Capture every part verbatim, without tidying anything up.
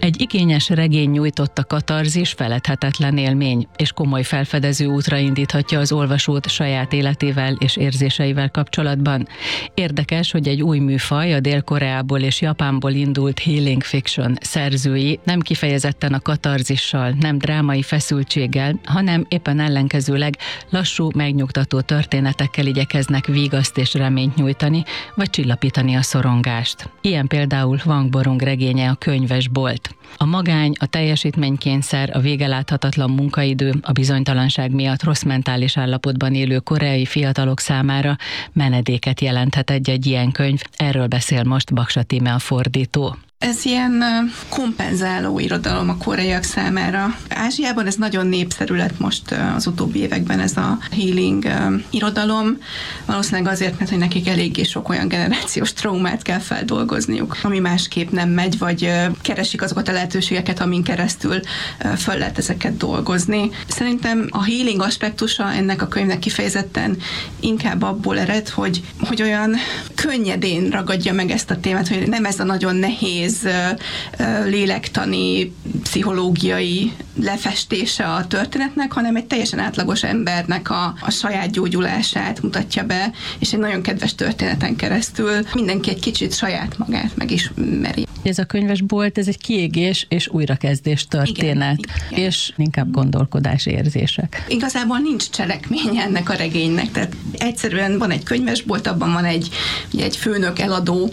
Egy igényes regény nyújtott a katarzis feledhetetlen élmény, és komoly felfedező útra indíthatja az olvasót saját életével és érzéseivel kapcsolatban. Érdekes, hogy egy új műfaj, a Dél-Koreából és Japánból indult healing fiction szerzői nem kifejezetten a katarzissal, nem drámai feszültséggel, hanem éppen ellenkezőleg lassú, megnyugtató történetekkel igyekeznek vígaszt és reményt nyújtani, vagy csillapítani a szorongást. Ilyen például Wang Borong regénye, a Könyvesbolt. A magány, a teljesítménykényszer, a végeláthatatlan munkaidő, a bizonytalanság miatt rossz mentális állapotban élő koreai fiatalok számára menedéket jelenthet egy-egy ilyen könyv. Erről beszél most Baksa Tíme, a fordító. Ez ilyen kompenzáló irodalom a koreaiak számára. Ázsiában ez nagyon népszerű lett most az utóbbi években ez a healing irodalom. Valószínűleg azért, mert hogy nekik eléggé sok olyan generációs traumát kell feldolgozniuk, ami másképp nem megy, vagy keresik azokat a lehetőségeket, amin keresztül föl lehet ezeket dolgozni. Szerintem a healing aspektusa ennek a könyvnek kifejezetten inkább abból ered, hogy, hogy olyan könnyedén ragadja meg ezt a témát, hogy nem ez a nagyon nehéz lélektani, pszichológiai lefestése a történetnek, hanem egy teljesen átlagos embernek a, a saját gyógyulását mutatja be, és egy nagyon kedves történeten keresztül mindenki egy kicsit saját magát megismeri. Ez a könyvesbolt, ez egy kiégés és újrakezdés történet, igen, igen. És inkább gondolkodás érzések. Igazából nincs cselekménye ennek a regénynek, tehát egyszerűen van egy könyvesbolt, abban van egy, egy főnök eladó,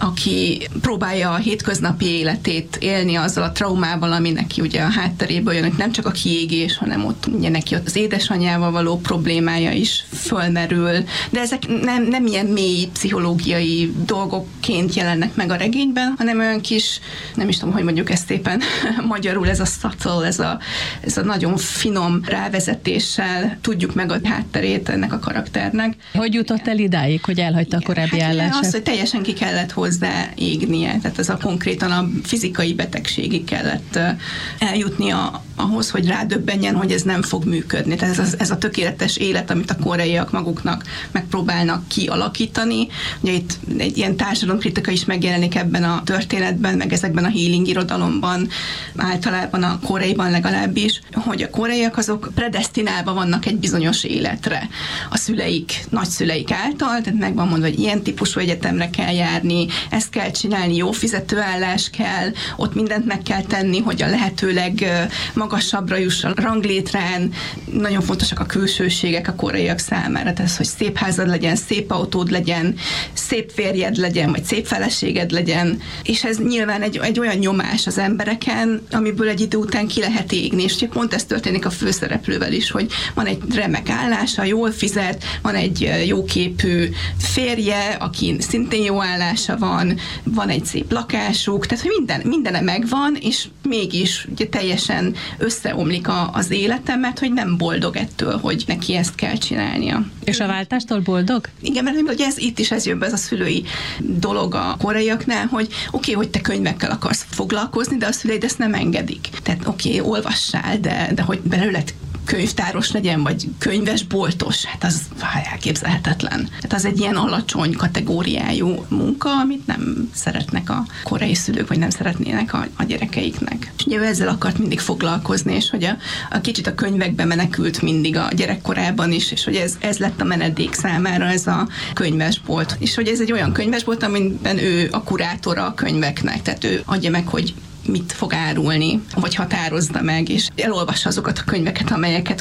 aki próbálja a hétköznapi életét élni azzal a traumával, ami neki ugye a hátteréből jön, nem csak a kiégés, hanem ott ugye neki az édesanyjával való problémája is fölmerül, de ezek nem, nem ilyen mély pszichológiai dolgokként jelennek meg a regényben, hanem olyan kis, nem is tudom, hogy mondjuk ezt szépen magyarul, ez a subtle, ez a, ez a nagyon finom rávezetéssel tudjuk meg a hátterét ennek a karakternek. Hogy jutott el idáig, hogy elhagyta a korábbi hát állását? Az, hogy teljesen ki kellett hozzá égnie, tehát ez a konkrétan a fizikai betegségig kellett eljutnia ahhoz, hogy rádöbbenjen, hogy ez nem fog működni. Tehát ez, ez a tökéletes élet, amit a koreaiak maguknak megpróbálnak kialakítani. Ugye itt egy ilyen társadalomkritika is megjelenik ebben a történetben, meg ezekben a healing irodalomban, általában a koreaiban legalábbis, hogy a koreaiak azok predesztinálva vannak egy bizonyos életre. A szüleik, nagyszüleik által, tehát meg van mondva, hogy ilyen típusú egyetemre kell járni, ezt kell csinálni, jó fizetőállás kell, ott mindent meg kell tenni, hogy a lehetőleg magasabbra juss a ranglétrán. Nagyon fontosak a külsőségek a koreaiak számára, tehát hogy szép házad legyen, szép autód legyen, szép férjed legyen, vagy szép feleséged legyen, és ez nyilván egy, egy olyan nyomás az embereken, amiből egy idő után ki lehet égni, és pont ez történik a főszereplővel is, hogy van egy remek állása, jól fizet, van egy jóképű férje, aki szintén jó állása van, van egy szép lakásuk, tehát hogy minden, mindene megvan, és mégis ugye teljesen összeomlik a, az életem, mert hogy nem boldog ettől, hogy neki ezt kell csinálnia. És a váltástól boldog? Igen, mert ugye ez, itt is ez jön be, ez a szülői dolog a koreaiaknál, hogy oké, okay, hogy te könyvekkel akarsz foglalkozni, de a szüleid ezt nem engedik. Tehát oké, okay, olvassál, de, de hogy belőled könyvtáros legyen, vagy könyvesboltos, hát az elképzelhetetlen. Tehát az egy ilyen alacsony kategóriájú munka, amit nem szeretnek a koreai szülők, vagy nem szeretnének a, a gyerekeiknek. És ugye ezzel akart mindig foglalkozni, és hogy a, a kicsit a könyvekbe menekült mindig a gyerekkorában is, és hogy ez, ez lett a menedék számára, ez a könyvesbolt. És hogy ez egy olyan könyvesbolt, amiben ő a kurátora a könyveknek, tehát ő adja meg, hogy mit fog árulni, vagy határozza meg, és elolvassa azokat a könyveket, amelyeket